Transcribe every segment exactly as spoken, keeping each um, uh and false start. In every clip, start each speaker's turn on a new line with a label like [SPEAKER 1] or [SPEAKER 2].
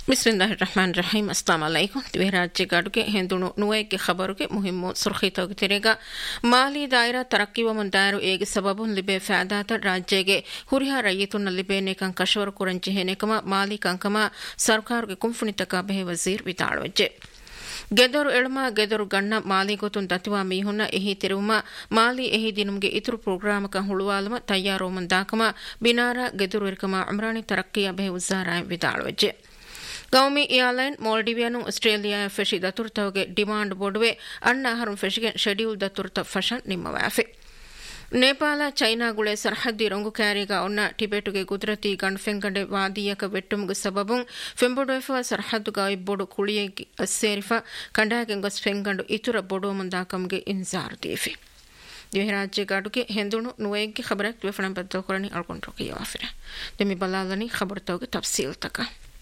[SPEAKER 1] बिस्मिल्लाहिर्रहमानिर्रहीम अस्सलाम वालेकुम राज्य गाडुगे ಹೆಂದುಣು ನುವೈಗೆ ಖಬರುಗೆ ಮುಹಿಮ್ಮು ಸುರ್ಖಿತೋಗೆ ತೆರೆಗ ಮಾಲಿ ದಾಯರಾ ತರಕ್ಕಿವ ಮುಂದಾರು ಏಗೆ ಸಬಬುನ್ ಲಿಬೆ ಫಾದಾತ ರಾಜ್ಯಗೆ ಹುರಿಹಾ ರೈತುನ ಲಿಬೆನೆ ಕಂ ಕಶವರ ಕುರಂಚಿ ಹೆನೆಕಮ ಮಾಲಿ ಕಂಕಮ ಸರ್ಕಾರಗೆ ಕುಂಫುನಿತಕ ಬೆಹೆ ವಜೀರ್ ವಿತಾಳವಜ್ಜೆ ಗೆದರು ಎಳಮ ಗೆದರು ಗಣ್ಣ ಮಾಲಿ ಗೊತುನ್ ದತಿವಾ ಮೀಹುನ್ನ ಎಹಿ ತಿರುಮ ಮಾಲಿ ಎಹಿ ದಿನುಮ್ಗೆ ಇತರು ಪ್ರೋಗ್ರಾಮಕ ಹುಳುವಾಲಮ ತಯ್ಯಾರೋ ಮುಂದಾಕಮ ಬಿನಾರ ಗೆದರು ಇರ್ಕಮ ಉಮ್ರಾನಿ ತರಕ್ಕಿಯ ಬೆಹೆ ಉಜ್ಜಾರಾಯ ವಿತಾಳವಜ್ಜೆ ಗೌಮಿ ಏರ್ಲೈನ್ ಮಾಲ್ಡಿವಿಯಾನು ಆಸ್ಟ್ರೇಲಿಯಾ ಫೆಶಿ ದತುರ್ತವಗೆ ಡಿಮಾಂಡ್ ಬೋರ್ಡ್ವೆ ಅಣ್ಣ ಹರುಂ ಫೆಶಿಗೆ ಶೆಡ್ಯೂಲ್ ದತುರ್ತ ಫಶನ್ ನಿಮ್ಮವಾಫೆ ನೇಪಾಳ ಚೈನಾಗುಳೆ ಸರ್ಹದ್ದಿ ರೊಂಗು ಕ್ಯಾರಿಗ ಒನ್ನ ಟಿಬೆಟುಗೆ ಗುಜರಾತಿ ಗಂಡ್ಫೆಂಗಂಡೆ ವಾದಿಯಕ ವೆಟ್ಟುಮುಗು ಸಬಬುಂ ಫೆಂಬೊಡೊಫ ಸರ್ಹದ್ದುಗ ಇಬ್ಬೊಡು ಕುಳಿಯಗಿ ಅಸ್ಸೇರಿಫ ಕಂಡಾಗೆಂಗಸ್ ಫೆಂಗಂಡು ಇತುರ ಬೊಡೋ ಮುಂದಾಕಂಗೆ ಇನ್ಸಾರ್ ದೀಫಿ ये राज्य गाडुगे हेंदुणु नुएगे खबरक वेफणं बद्दो करनी अळಕೊಂಡ್ರು ಕಿಯಾಫಿರ ದೆಮಿ ಬಲಾಲನಿ ಖಬರ್ ತೋಗೆ ತಫ್ಸೀಲ್ ತಕ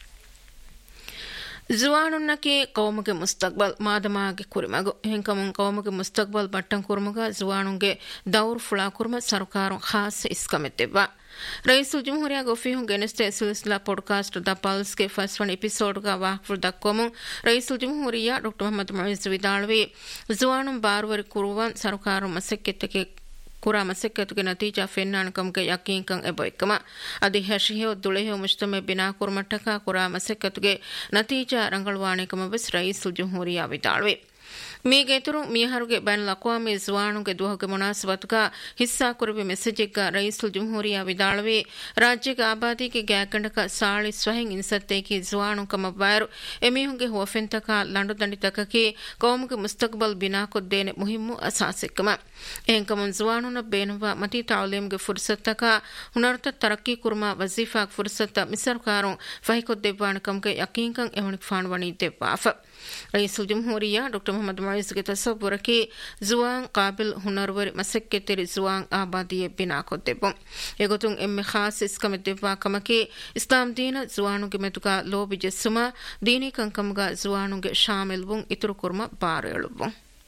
[SPEAKER 1] ಜುವಾನುನ್ನಕೆ ಕೌಮುಗೆ ಮುಸ್ತಕ್ಬಲ್ ಮಾದಮಾಗೆ ಕುರಿಮಗು ಹೆಂಕಮುನ್ ಕೌಮುಗೆ ಮುಸ್ತಕ್ಬಲ್ ಬಟ್ಟಂ ಕುರುಮುಗ ಜುವಾನುಗೆ ದೌರ್ ಫುಳಾ ಕುರುಮ ಸರ್ಕಾರ ಖಾಸ್ ಇಸ್ಕಮೆತ್ತೆವ್ವ ರೈಸುಲ್ ಜುಮ್ಹೂರಿಯಾ ಗೊಫಿಹುಂ ಗೆನೆಸ್ತೆ ಸಿಲ್ಸಿಲಾ ಪಾಡ್ಕಾಸ್ಟ್ ದ ಪಲ್ಸ್ के फर्स्ट वन एपिसोड का वाकफुल दक्कोमु रईसुल जुमहूरिया डॉक्टर मोहम्मद मुइज़ विदालवी जुवानुम बारवर कुरुवन सरकार मसक्केतके कुरा मसक्केतके नतीजा फेन्नानकम के यकीनकं एबोइकमा अदि हशियो दुलेहो मुज्तमे बिना कुरमटका कुरा मसक्केतके नतीजा रंगळवाणेकम बस रईसुल जुमहूरिया विदालवी ಮೀಗೆತುರು ಮೀಹರುಗೆ ಬೈನ್ ಲಕ್ವಾಮಿ ಜುವಾನುಗೆ ದುಹಗೆ ಮುನಾಸಬತ್ಗ ಹಿಸ್ಸಾ ಕುರುಬಿ ಮೆಸೇಜಿಗ ರೈಸುಲ್ ಜುಮ್ಹೂರಿಯಾ ವಿದಾಳವಿ ರಾಜ್ಯಗ ಆಬಾದಿಗೆ ಗ್ಯಾಕಂಡಕ ಸಾಳಿ ಸ್ವಹಿಂ ಇನ್ಸತ್ತೇಕಿ ಜುವಾನು ಕಮ ಬೈರು ಎಮಿಹುಗೆ ಹೋಫೆಂತಕ ಲಂಡು ದಂಡಿತಕಕಿ ಕೌಮುಗೆ ಮುಸ್ತಕ್ಬಲ್ ಬಿನಾ ಕೊದ್ದೇನೆ ಮುಹಿಮ್ಮು ಅಸಾಸಿಕ್ಕಮ ಎಂಕಮನ್ ಜುವಾನುನ ಬೇನುವ ಮತಿ ತಾಲೀಮ್ಗೆ ಫುರ್ಸತ್ತಕ ಹುನರ್ತ ತರಕ್ಕಿ ಕುರ್ಮ ವಜೀಫಾಗ್ ಫುರ್ಸತ್ತ ಮಿಸರ್ಕಾರು ಫಹಿಕೊದ್ದೆವ್ವಾಣಕಂಗೆ ಯಕೀನ್ಕಂ ಎವಣಿಕ್ ಫಾಣ್ವಣಿ ದೆವ್ವಾಫ रईसुल जुमहूरिया डॉक्टर मोहम्मद मुइज़ के तसव्वुर के जुआन काबिल हुनरवर मसक्के तेरे जुआन आबादी बिना को देबो एगोतुं एम्मे खास इसकम देवा कमके इस्लाम दीन जुआनु के मेतुका लोबि जस्सुमा दीनी कंकमगा जुआनु के शामिल वुं इतुरु कुर्मा बारेळुवुं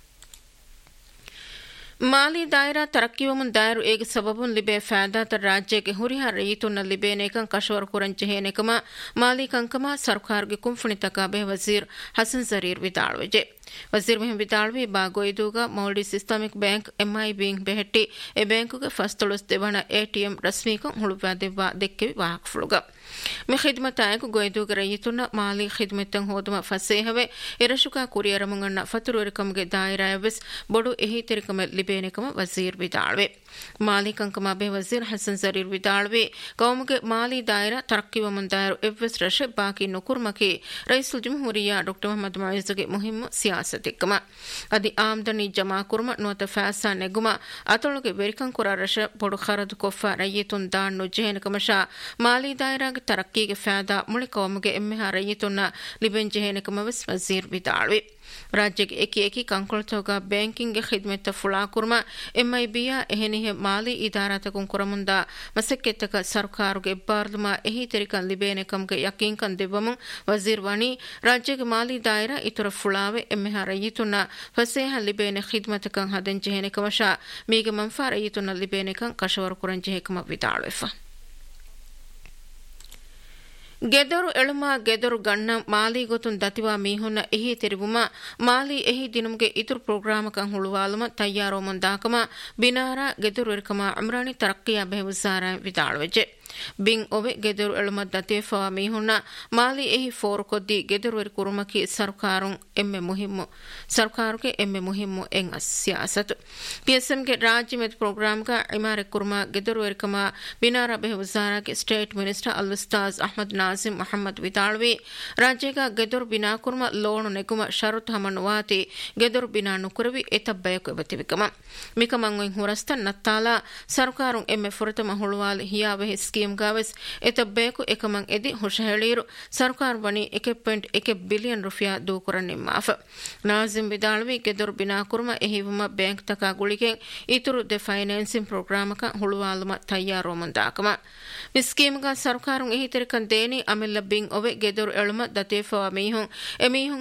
[SPEAKER 1] ಮಾಲಿ ದಾಯರಾ ತರಕ್ಕಿವಮುನ್ ದಾಯರು ಏಗೆ ಸಬಬುನ್ ಲಿಬೆ ಫಾದಾತ ರಾಜ್ಯಗೆ ಹುರಿಹಾ ರೈತುನ್ನ ಲಿಬೇನೇಕಂ ಕಶವರ ಕುರಂಚೆ ಹೇನೆಕಮ ಮಾಲಿ ಕಂಕಮ ಸರ್ಕಾರಗೆ ಕುಂಫುಣಿತಕ ಬೆ ವಜೀರ್ ಹಸನ್ ಜರೀರ್ ವಿದಾಳ್ವೆಜೆ वजीर Meham विताळवी बागोयदूगा मौल्डी systemic bank MI bank बेहट्टी ए बैंकुगे फस्तुलुस देवण एटीएम रस्मीको हुಳುವಾ देवा देक्के वाहकफुಳುಗ मि खिदमत आयकु गोयदूग रयितुನ್ನ माली खिदमतन होदಮ फसेहवे ಎರಶುಕಾ ಕುರಿಯರ ಮುಂಗಣ್ಣ ಫತುರುರಿಕಮ್ಗೆ ದಾಯರಾಯವೆಸ್ ಬೊಡು ಎಹಿ ತೆರಿಕಮ ಲಿಬೇನೆಕಮ ವಜೀರ್ ವಿತಾಳ್ವೆ ಮಾಲಿ ಕಂಕಮ ಬೆ ವಜೀರ್ ಹಸನ್ ಜರೀರ್ ವಿತಾಳ್ವೆ ಕೌಮುಗೆ ಮಾಲಿ ದಾಯರಾ ತರಕ್ಕಿವ ಮುಂದಾಯರು ಎವ್ವೆಸ್ ರಶೆ ಬಾಕಿ ನುಕುರ್ಮಕಿ ರೈಸುಲ್ ಜುಮ್ಹೂರಿಯಾ ಡಾಕ್ಟರ್ ಮೊಹಮ್ಮದ್ ಮುइज़ಗೆ ಮುಹಿಮ್ಮು ಸಿಯಾಸತಿಕ್ಕಮ ಅದಿ ಆಮ್ದನಿ ಜಮಾ ಕುರ್ಮ ನುವತ ಫಾಸಾ ನೆಗುಮ ಅತೊಳಗೆ ವೆರಿಕಂ ಕುರ ರಶ ಬೊಡು ಖರದ್ ಕೊಫ ರಯಿತುನ್ ದಾಣ್ಣು ಜೆಹನಕಮಶ ಮಾಲಿ ದಾಯರಾಗೆ ತರಕ್ಕಿಗೆ ಫಾದಾ ಮುಳಿ ಕೌಮುಗೆ ಎಮ್ಮೆಹಾ ರಯಿತುನ್ನ ಲಿಬೆನ್ ಜೆಹನಕಮವೆಸ್ ವಜೀರ್ ವಿತಾಳ್ವೆ राज्य एकी एकी कंकुलतोगा बैंकिंग खिदमत फुला कुर्मा एमआईबिया एहनिहे माली इदारा तकुं कुरमुंदा मसक्केतक सरकार के बार्दमा एही तरीका लिबेने कम के यकीन कन देवमु वजीर वानी राज्य के माली दायरा इतर फुलावे एमहा रयितुना फसेहा लिबेने खिदमत कं हदन जेहने कमशा मीगे मंफा रयितुना लिबेने कं कशवर कुरन जेह कम विताळेफा ಗೆದರು ಎಳುಮ ಗೆದರು ಗಣ್ಣ ಮಾಲಿ ಗೊತುನ್ ದತಿವಾ ಮೀಹುನ್ನ ಎಹಿ ತೆರಿವುಮ ಮಾಲಿ ಎಹಿ ದಿನುಮ್ಗೆ ಇತುರು ಪ್ರೋಗ್ರಾಮಕಂ ಹುಳುವಾಲಮ ತಯ್ಯಾರೋ ಮುಂದಾಕಮ ಬಿನಾರ ಗೆದರು ಇರ್ಕಮ ಉಮ್ರಾನಿ ತರಕ್ಕಿಯ ಬೆಹುಸಾರ ವಿತಾಳ್ವೆಜೆ ಬಿಂಗ್ ಒವೆ ಗೆದರು ಎಳುಮ ದತಿಫವಾ ಮೀಹುನ್ನ ಮಾಲಿ ಎಹಿ ಫೋರ್ ಕೊದ್ದಿ ಗೆದರು ಇರ್ ಕುರುಮಕಿ ಸರ್ಕಾರುಂ ಎಮ್ಮೆ ಮುಹಿಮ್ಮು ಸರ್ಕಾರುಗೆ ಎಮ್ಮೆ ಮುಹಿಮ್ಮು ಎಂ ಸಿಯಾಸತ್ ಪಿಎಸ್ಎಂಗೆ ರಾಜ್ಯ ಮೆತ್ ಪ್ರೋಗ್ರಾಮ್ का इमारे कुर्मा ಗೆದರು ಇರ್ಕಮ ಬಿನಾರ ಬೆಹುಸಾರ के स्टेट मिनिस्टर अल उस्ताद अहमद नाजिम मोहम्मद विताळवी राज्य का ಗೆದರು ಬಿನಾ ಕುರ್ಮ ಲೋಣ ನೆಗುಮ ಶರತ್ ಹಮನುವಾತಿ ಗೆದರು ಬಿನಾ ನುಕುರವಿ ಎತಬ್ಬಯಕ ಬತಿವಿಕಮ ಮಿಕಮಂ ಒಂ ಹುರಸ್ತ ನತ್ತಾಲ ಸರ್ಕಾರುಂ ಎಮ್ಮೆ ಫುರತಮ ಹುಳುವಾಲ ಹಿಯಾವೆ ಸ್ಕೀಮ್ गावस एतब्बेकु एकमं एदि हुशहेळीरु सरकार वनी एक पॉइंट एक बिलियन रुपया दू कुरन्नि माफ नाजिम विदाळवी ಗೆದರು ಬಿನಾ ಕುರ್ಮ ಎಹಿವಮ ಬ್ಯಾಂಕ್ ತಕ ಗುಳಿಗೆ ಇತುರು ದೆ ಫೈನಾನ್ಸಿಂಗ್ ಪ್ರೋಗ್ರಾಮ್ ಕ ಹುಳುವಾಲಮ ತಯ್ಯಾರೋ ಮುಂದಾಕಮ ಮಿಸ್ಕೀಮ್ ಗ ಸರ್ಕಾರುಂ ಎಹಿ ತೆರಕನ್ ದೇನಿ ಅಮೆಲ್ಲ ಬಿಂಗ್ ಒವೆ ಗೆದರು ಎಳುಮ ದತೇಫವಾ ಮೀಹುಂ ಎಮೀಹುಂ